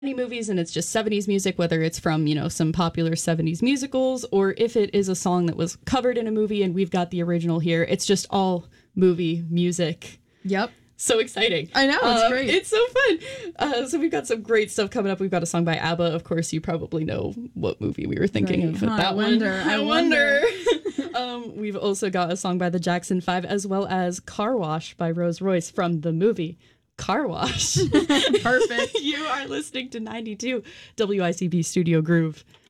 movies and it's just 70s music, whether it's from, some popular 70s musicals, or if it is a song that was covered in a movie and we've got the original here. It's just all movie music. Yep. So exciting. I know, it's great. It's so fun. So we've got some great stuff coming up. We've got a song by ABBA. Of course, you probably know what movie we were thinking of with that one. I wonder. We've also got a song by the Jackson 5, as well as Car Wash by Rose Royce from the movie Car Wash. Perfect. You are listening to 92 WICB Studio Groove.